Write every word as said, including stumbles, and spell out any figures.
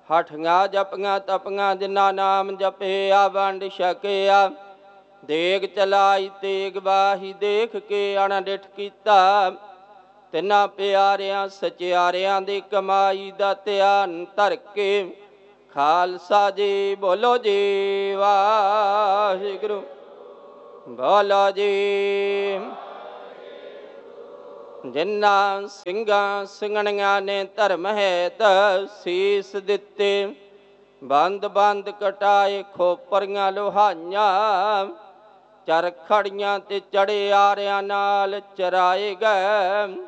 ਹਠੀਆਂ ਜਪੀਆਂ ਤਪੀਆਂ ਜਿਨ੍ਹਾਂ ਨਾਮ ਜਪਿਆ ਵੰਡ ਛਕਿਆ। ਦੇਗ ਚਲਾਈ ਤੇਗ ਬਾਹੀ ਦੇਖ ਕੇ ਅਣਡਿਠ ਕੀਤਾ। ਤਿੰਨਾਂ ਪਿਆਰਿਆਂ ਸਚਿਆਰਿਆਂ ਦੀ ਕਮਾਈ ਦਾ ਧਿਆਨ ਧਰ ਕੇ। ਖਾਲਸਾ ਜੀ ਬੋਲੋ ਜੀ ਵਾਹਿਗੁਰੂ ਬੋਲੋ ਜੀ। ਜਿਨ੍ਹਾਂ ਸਿੰਘਾਂ ਸਿੰਘਣੀਆਂ ਨੇ ਧਰਮ ਹੈਤ ਸੀਸ ਦਿੱਤੇ। ਬੰਦ ਬੰਦ ਕਟਾਏ ਖੋਪਰੀਆਂ ਲੋਹਾਈਆਂ। ਚਰਖੜੀਆਂ ਤੇ ਚੜੇ ਆਰਿਆਂ ਨਾਲ ਚਰਾਏ ਗਏ।